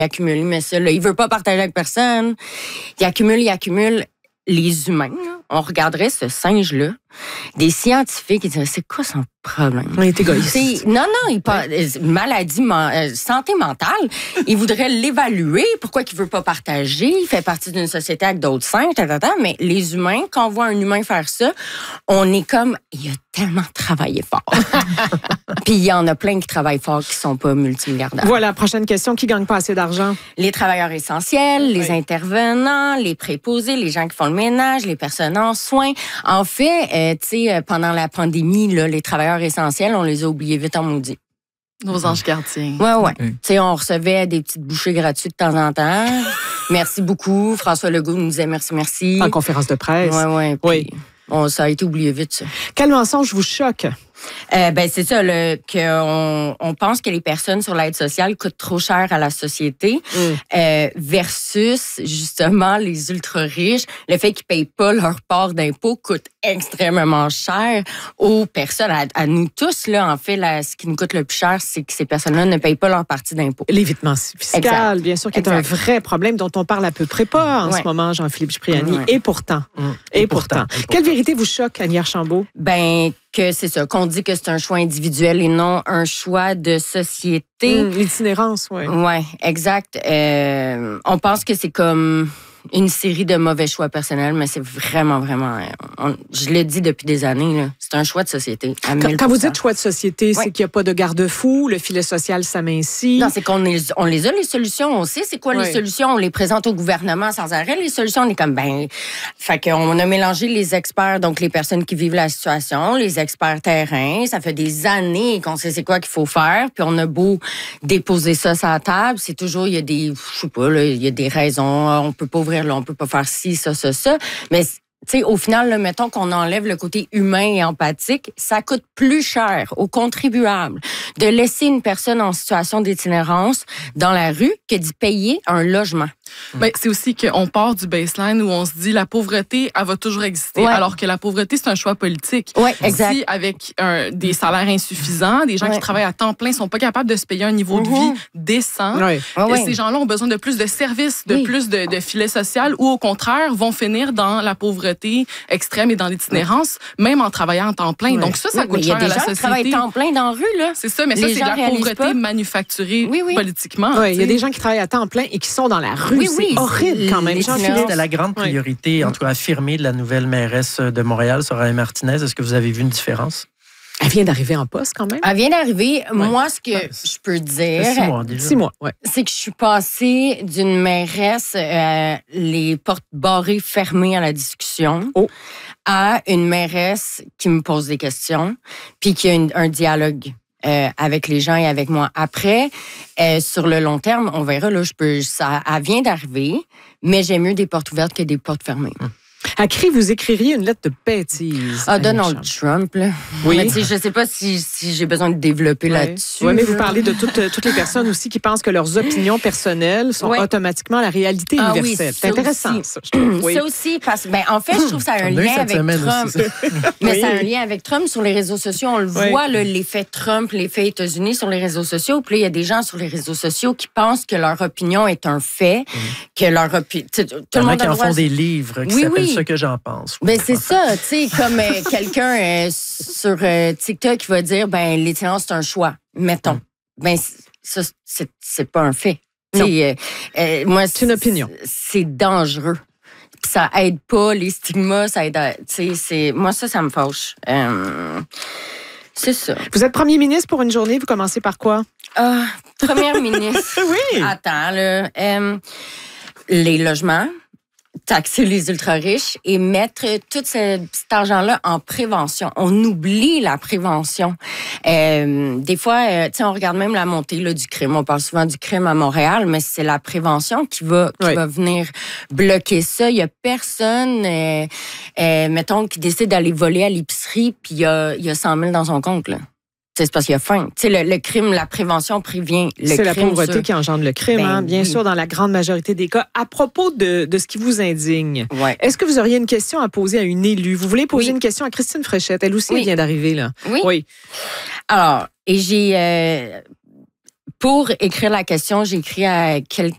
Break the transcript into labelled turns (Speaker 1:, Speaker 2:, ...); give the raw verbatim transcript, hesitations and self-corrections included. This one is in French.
Speaker 1: accumule, il met ça, là, il veut pas partager avec personne. Il accumule, il accumule. Les humains, là, on regarderait ce singe-là, des scientifiques, ils diraient, c'est quoi son problème?
Speaker 2: On est égoïste.
Speaker 1: Non, non, il pas maladie, euh, santé mentale. Il voudrait l'évaluer. Pourquoi il veut pas partager? Il fait partie d'une société avec d'autres singes, tata, mais les humains, quand on voit un humain faire ça, on est comme, il a tellement travaillé fort. Puis il y en a plein qui travaillent fort qui sont pas multimilliardaires.
Speaker 2: Voilà, prochaine question. Qui gagne pas assez d'argent?
Speaker 1: Les travailleurs essentiels, les
Speaker 2: oui.
Speaker 1: intervenants, les préposés, les gens qui font le ménage, les personnes en soins. En fait, euh, tu sais, pendant la pandémie, là, les travailleurs essentiels, on les a oubliés vite en maudit.
Speaker 3: Nos anges gardiens.
Speaker 1: Ouais, ouais. Okay. Tu sais, on recevait des petites bouchées gratuites de temps en temps. Merci beaucoup. François Legault nous disait merci, merci.
Speaker 2: En conférence de presse.
Speaker 1: Ouais, ouais.
Speaker 2: Oui.
Speaker 1: On, ça a été oublié vite, ça.
Speaker 2: Quel mensonge vous choque?
Speaker 1: Euh, ben c'est ça, le, qu'on on pense que les personnes sur l'aide sociale coûtent trop cher à la société mm. euh, versus justement les ultra riches. Le fait qu'ils payent pas leur part d'impôt coûte extrêmement cher aux personnes, à, à nous tous là. En fait, là, ce qui nous coûte le plus cher, c'est que ces personnes-là ne payent pas leur partie d'impôt.
Speaker 2: L'évitement fiscal, exact. Bien sûr, qui est exact. Un vrai problème dont on parle à peu près pas en ouais. ce moment, Jean-Philippe Cipriani. Ouais. Et pourtant, mm. et, et pourtant. pourtant, et pourtant. Quelle vérité vous choque, Annie Archambault?
Speaker 1: Ben que c'est ça, qu'on dit que c'est un choix individuel et non un choix de société.
Speaker 2: Mmh, l'itinérance, oui.
Speaker 1: Oui, exact. Euh, on pense que c'est comme une série de mauvais choix personnels, mais c'est vraiment, vraiment... On, je l'ai dit depuis des années, là, c'est un choix de société.
Speaker 2: Quand, quand vous dites choix de société, oui. c'est qu'il n'y a pas de garde-fou, le filet social s'amincit.
Speaker 1: Non, c'est qu'on est, on les a, les solutions, on sait c'est quoi oui. les solutions, on les présente au gouvernement sans arrêt. Les solutions, on est comme, ben... Fait qu'on a mélangé les experts, donc les personnes qui vivent la situation, les experts terrain. Ça fait des années qu'on sait c'est quoi qu'il faut faire, puis on a beau déposer ça sur la table, c'est toujours, il y a des... Je sais pas, là, il y a des raisons, on peut pas ouvrir là, on peut pas faire ci, ça, ça, ça. Mais, tu sais, au final, là, mettons qu'on enlève le côté humain et empathique, ça coûte plus cher aux contribuables de laisser une personne en situation d'itinérance dans la rue que d'y payer un logement.
Speaker 3: Ben, c'est aussi qu'on part du baseline où on se dit la pauvreté, elle va toujours exister, ouais. alors que la pauvreté, c'est un choix politique.
Speaker 1: Ouais, exact.
Speaker 3: Si avec un, des salaires insuffisants, des gens ouais. qui travaillent à temps plein sont pas capables de se payer un niveau mm-hmm. de vie décent, ouais. et ouais. ces gens-là ont besoin de plus de services, de oui. plus de, de filets social, ou au contraire, vont finir dans la pauvreté extrême et dans l'itinérance, même en travaillant à temps plein. Ouais. Donc ça, ça
Speaker 1: oui,
Speaker 3: coûte cher à la société.
Speaker 1: Il y a des gens qui travaillent à temps plein dans la rue, là.
Speaker 3: C'est ça, mais les ça, c'est de la pauvreté pas. manufacturée oui, oui. politiquement.
Speaker 2: Oui, il y a des gens qui travaillent à temps plein et qui sont dans la rue. Oui, oui, c'est horrible quand même.
Speaker 4: C'était la grande priorité, oui. en tout cas affirmée, de la nouvelle mairesse de Montréal, Soraya Martinez. Est-ce que vous avez vu une différence?
Speaker 2: Elle vient d'arriver en poste quand même.
Speaker 1: Elle vient d'arriver. Ouais. Moi, ce que ouais. je peux dire,
Speaker 4: six mois, déjà.
Speaker 2: Six mois, ouais.
Speaker 1: c'est que je suis passée d'une mairesse, euh, les portes barrées fermées à la discussion, oh. à une mairesse qui me pose des questions, puis qui a une, un dialogue. Euh, avec les gens et avec moi. Après, euh, sur le long terme, on verra, là, je peux, ça elle vient d'arriver, mais j'aime mieux des portes ouvertes que des portes fermées. Hum.
Speaker 2: À Cri, vous écririez une lettre de bêtise.
Speaker 1: Ah, Donald Trump, là. Oui. Mais tu sais, je sais pas si, si j'ai besoin de développer oui. là-dessus.
Speaker 2: Oui, mais vous parlez de toutes, toutes les personnes aussi qui pensent que leurs opinions personnelles sont oui. automatiquement la réalité ah, universelle. Oui, c'est intéressant,
Speaker 1: aussi.
Speaker 2: ça, je trouve. Oui.
Speaker 1: Ça aussi, parce que, ben, en fait, je trouve que ça a un lien avec Trump. Aussi, mais oui. ça a un lien avec Trump sur les réseaux sociaux. On le oui. voit, là, l'effet Trump, l'effet États-Unis sur les réseaux sociaux. Puis là, il y a des gens sur les réseaux sociaux qui pensent que leur opinion est un fait, mmh. que leur opinion... Tout
Speaker 4: le monde qui en font des livres qui oui, s'appellent oui. Ce que j'en pense.
Speaker 1: Ben c'est ça, tu sais, comme euh, quelqu'un euh, sur euh, TikTok qui va dire, ben l'itinérance c'est un choix, mettons. Mm. Ben ça c'est c'est pas un fait. Tu sais, euh, euh, moi
Speaker 2: c'est une opinion.
Speaker 1: C'est dangereux. Puis ça aide pas les stigmas, ça aide. Tu sais, c'est moi ça ça me fâche. Euh, c'est ça.
Speaker 2: Vous êtes premier ministre pour une journée, vous commencez par quoi?
Speaker 1: Ah, première ministre.
Speaker 2: Oui.
Speaker 1: Attends là, euh, les logements. Taxer les ultra-riches et mettre tout ce, cet argent-là en prévention. On oublie la prévention. Euh, des fois, euh, tu sais, on regarde même la montée là, du crime. On parle souvent du crime à Montréal, mais c'est la prévention qui va qui oui. va venir bloquer ça. Il y a personne, euh, euh, mettons, qui décide d'aller voler à l'épicerie puis il y a, il y a cent mille dans son compte, là. C'est parce qu'il y a faim. Tu sais, le, le crime, la prévention prévient le crime.
Speaker 2: C'est la pauvreté sur... qui engendre le crime, ben, hein, bien
Speaker 1: oui.
Speaker 2: sûr, dans la grande majorité des cas. À propos de, de ce qui vous indigne,
Speaker 1: ouais.
Speaker 2: est-ce que vous auriez une question à poser à une élue? Vous voulez poser
Speaker 1: oui.
Speaker 2: une question à Christine Fréchette? Elle aussi,
Speaker 1: oui.
Speaker 2: elle vient d'arriver, là.
Speaker 1: Oui.
Speaker 2: oui.
Speaker 1: Alors, et j'ai... Euh, pour écrire la question, j'ai écrit à quel,